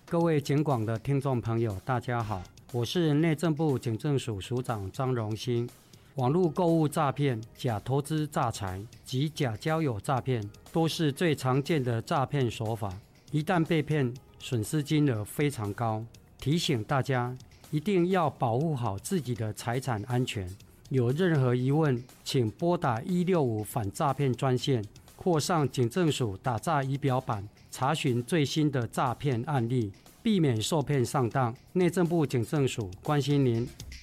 各位警广的听众朋友，大家好，我是内政部警政署署长张荣兴。网络购物诈骗、假投资诈财及假交友诈骗都是最常见的诈骗手法，一旦被骗，损失金额非常高。提醒大家一定要保护好自己的财产安全。有任何疑问，请拨打165反诈骗专线，或上警政署打诈仪表板查询最新的诈骗案例，避免受骗上当。内政部警政署关心您。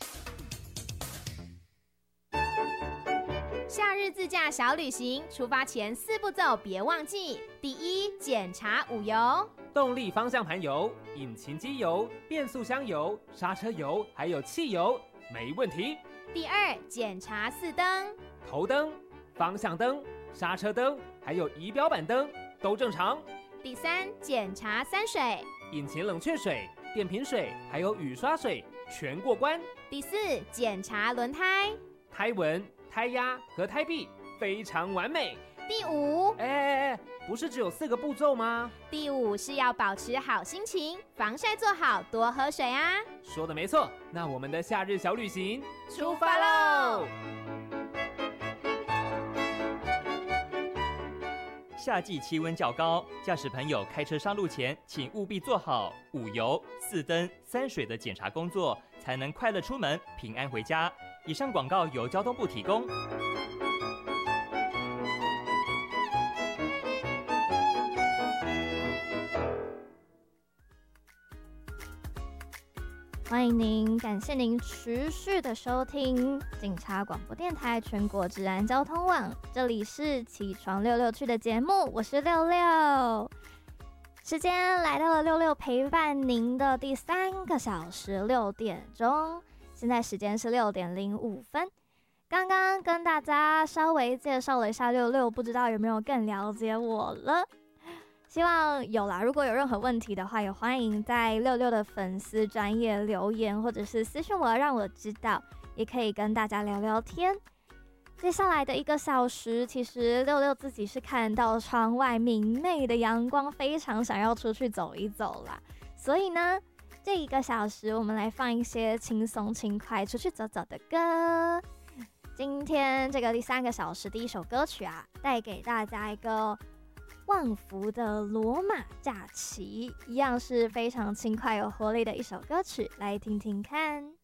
夏日自驾小旅行，出发前4步骤别忘记：第一，检查五油， 动力方向盘油、引擎机油、变速箱油、刹车油，还有汽油，没问题。 第二，检查4灯， 头灯、方向灯、刹车灯，还有仪表板灯都正常。 第三，检查3水， 引擎冷却水、电瓶水，还有雨刷水全过关。 第四，检查轮胎， 胎纹、胎压和胎壁非常完美。 第五， 不是只有4个步骤吗？ 第五是要保持好心情，防晒做好，多喝水啊。 说的没错，那我们的夏日小旅行出发喽！ 夏季气温较高，驾驶朋友开车上路前，请务必做好5油、4灯、3水的检查工作，才能快乐出门，平安回家。以上广告由交通部提供。 欢迎您，感谢您持续的收听警察广播电台全国治安交通网，这里是起床66去的节目，我是66。时间来到了66陪伴您的第3个小时，6点钟，现在时间是6点05分。刚刚跟大家稍微介绍了一下66，不知道有没有更了解我了？希望有啦，如果有任何问题的话，也欢迎在66的粉丝专页留言，或者是私讯我，让我知道，也可以跟大家聊聊天。接下来的1个小时，其实66自己是看到窗外明媚的阳光，非常想要出去走一走啦。所以呢，这1个小时我们来放一些轻松轻快出去走走的歌。今天这个第3个小时第1首歌曲啊，带给大家一个旺福的罗马假期，一样是非常轻快有活力的1首歌曲，来听听看。